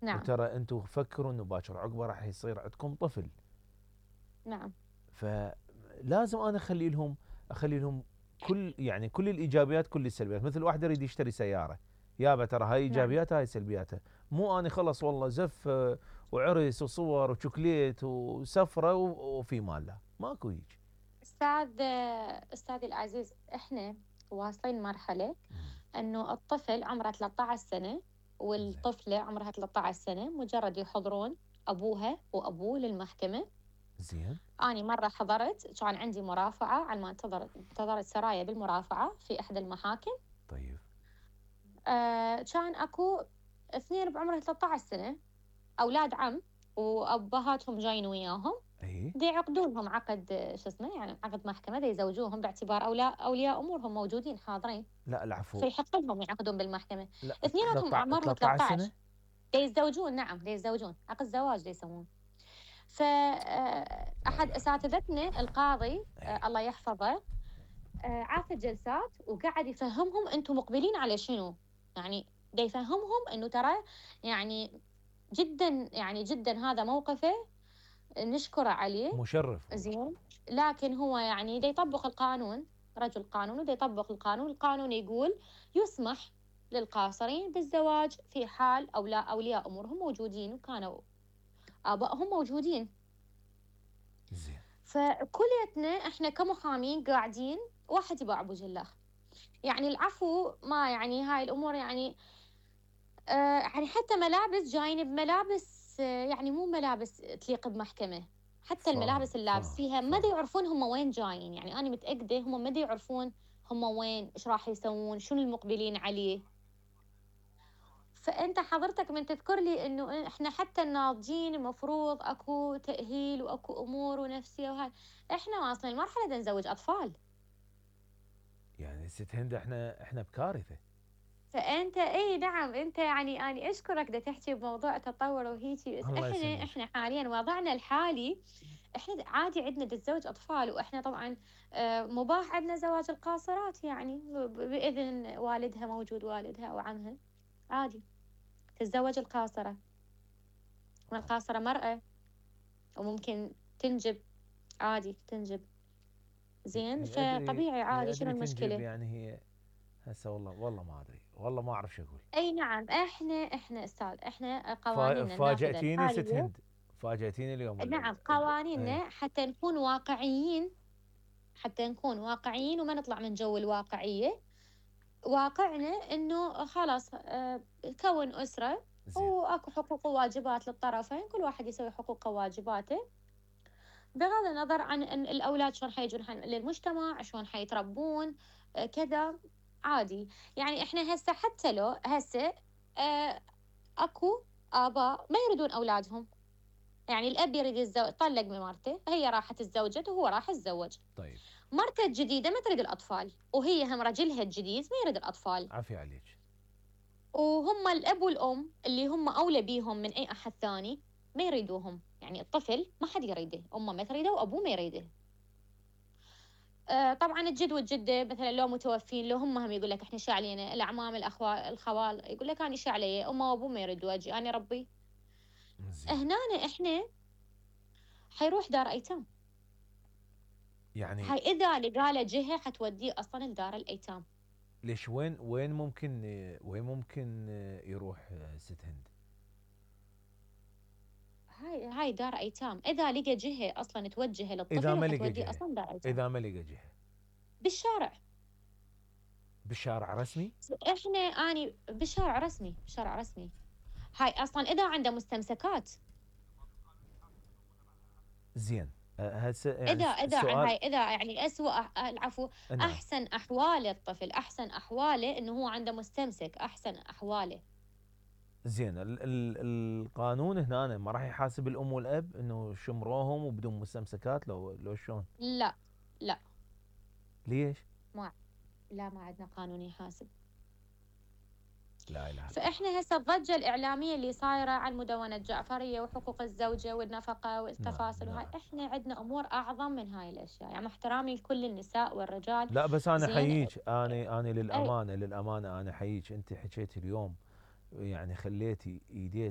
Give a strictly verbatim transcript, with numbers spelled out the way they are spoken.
نعم. وترى انتم فكروا انه باكر عقبه راح يصير عندكم طفل. نعم. فلازم انا اخلي لهم اخلي لهم كل يعني كل الايجابيات كل السلبيات. مثل واحد يريد يشتري سياره، يابا ترى هاي نعم. ايجابياتها هاي سلبياتها. مو اني خلص والله زف آه، وعرس وصور وشوكليت وسفره و- وفي مال، لا ماكو هيك. أستاذ أستاذي العزيز، إحنا واصلين مرحلة مم. إنه الطفل عمره ثلاثة عشر سنة زين. والطفلة عمرها ثلاثة عشر سنة مجرد يحضرون أبوها وأبوه للمحكمة. زين. أنا مرة حضرت، كان عندي مرافعة على ما انتظر انتظرت سرايا بالمرافعة في إحدى المحاكم. طيب. آه كان أكو اثنين بعمر ثلاثة عشر سنة، أولاد عم وأبهاتهم جايين وياهم، اي. دي يعقدون لهم عقد آه، شو اسمه يعني عقد محكمة، دي يزوجوهم باعتبار أولياء أولياء أمورهم موجودين حاضرين، لا العفو. فيحق لهم يعقدون بالمحكمة. لا اثنيناتهم أعمارهم ثلاثة عشر ثلاثة عشر. سنه. دي يتزوجون، نعم دي يتزوجون عقد زواج دي يسمون. لا فأحد اله الا الله. أساتذتنا القاضي آه، اي. الله يحفظه، آه، عاف الجلسات وقعد يفهمهم أنتم مقبلين على شنو. يعني دا يفهمهم أنه ترى يعني جدا يعني جدا هذا موقفه نشكره عليه. مشرف والله. زين. لكن هو يعني دا يطبق القانون، رجل قانون ودا يطبق القانون. القانون يقول يسمح للقاصرين بالزواج في حال أو لا أولياء أمورهم موجودين وكانوا آبائهم موجودين. زين. فكليتنا احنا كمحامين قاعدين واحد يباع ابو جلاخ. يعني العفو ما يعني هاي الامور يعني آه يعني حتى ملابس جايين بملابس آه يعني مو ملابس تليق بمحكمة. حتى فاهم الملابس اللي فاهم لابسيها ما دا فاهم. يعرفون هم وين جايين. يعني انا متأكدة هم ما دا يعرفون هم وين، ايش راح يسوون، شنو المقبلين عليه. فانت حضرتك من تذكر لي انه احنا حتى الناضجين المفروض اكو تأهيل واكو امور ونفسية وهاي، احنا واصلين مرحلة بدنا نزوج اطفال. يعني ست هند احنا احنا بكارثه. فانت اي نعم انت يعني اني اشكرك دا تحكي بموضوع تطور وهيجي، بس الله احنا يسلمك. احنا حاليا وضعنا الحالي احنا عادي عندنا تتزوج اطفال. واحنا طبعا آه، مباح عندنا زواج القاصرات، يعني ب- باذن والدها موجود والدها او عمها عادي تتزوج القاصرة. والقاصرة مرأة وممكن تنجب، عادي تنجب. هي زين. هي ادري فطبيعي هي عادي شنو ادري تنجب المشكلة. يعني هي. هسه والله والله ما ادري والله ما اعرف شو اقول. اي نعم احنا احنا استاذ احنا فا- قوانيننا النافذة فاجأتيني ست الحالية. هند. فاجأتيني اليوم ال- نعم ال- الب... اي. قوانيننا حتى نكون واقعيين، حتى نكون واقعيين وما نطلع من جو الواقعية. واقعنا إنه خلاص آه، كون أسرة زين. وأكو حقوق وواجبات للطرفين، كل واحد يسوي حقوقه وواجباته بغض النظر عن إن الأولاد شلون حيجون حن- للمجتمع، شلون حيتربون آه، كذا عادي. يعني إحنا هسه حتى لو هسه آه، أكو آباء ما يريدون أولادهم. يعني الأب يريد يتزوج، طلق من مرته، هي راحت تزوجت وهو راح يتزوج. طيب. مرته الجديدة ما تريد الأطفال، وهي هم رجلها الجديد ما يريد الأطفال. عافية عليك. وهم الأب والأم اللي هم أولى بيهم من أي أحد ثاني ما يريدوهم. يعني الطفل ما حد يريده، أمه ما تريده وأبوه ما يريده. آه طبعا الجد والجدة مثلا لو متوفين، لو هم هم يقول لك احنا شو علينا، الأعمام الأخوال الخوال يقول لك أنا شو علي، أمه وأبوه ما يريدوا أجي أنا ربي. زين. هنا احنا حيروح دار أيتام. يعني هاي إذا لقى له جهة حتوديه أصلا لدار الأيتام. ليش وين وين ممكن وين ممكن يروح ست هند؟ هاي هاي دار ايتام، اذا لقى جهه اصلا توجهه اذا للطفل ما لقى حتوديه جهة. اصلا دار ايتام. اذا ما لقى جهة بالشارع. بالشارع رسمي. احنا اني بالشارع رسمي، بالشارع رسمي. هاي اصلا اذا عنده مستمسكات. زين. أه، هسه يعني اذا الس- اذا عن السؤال. هاي اذا يعني اسوء أح- العفو، نعم. احسن احوال الطفل، احسن احواله انه هو عنده مستمسك، احسن احواله. زين. ال ال القانون هنا ما راح يحاسب الام والاب انه شمروهم وبدون مستمسكات لو لو شلون؟ لا. لا. ليش؟ ما لا ما عندنا قانون يحاسب. لا اله الا الله. فإحنا هسه الضجة الإعلامية اللي صايرة عن مدونة جعفرية وحقوق الزوجة والنفقة نعم والتفاصيل وهاي، نعم. إحنا عندنا أمور أعظم من هاي الأشياء. يعني مع احترامي لكل النساء والرجال. لا بس انا زين. احييك. انا انا أي للامانه للامانه انا احييك. انت حكيتي اليوم يعني خليتي ايديك